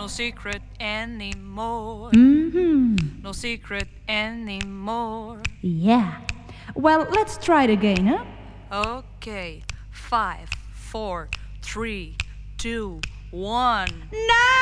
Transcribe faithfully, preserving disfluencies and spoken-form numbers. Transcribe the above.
no secret anymore. Mm-hmm. No secret anymore. Yeah. Well, let's try it again, huh? Okay, five, four, three, two, one. No!